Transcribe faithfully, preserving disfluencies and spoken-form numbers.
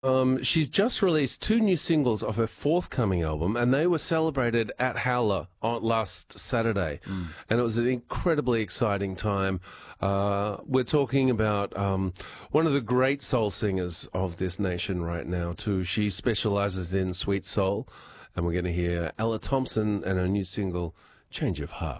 Um, she's just released two new singles of her forthcoming album, and they were celebrated at Howler on last Saturday. Mm. And it was an incredibly exciting time. Uh, we're talking about um, one of the great soul singers of this nation right now, too. She specializes in sweet soul, and we're going to hear Ella Thompson and her new single, Change of Heart.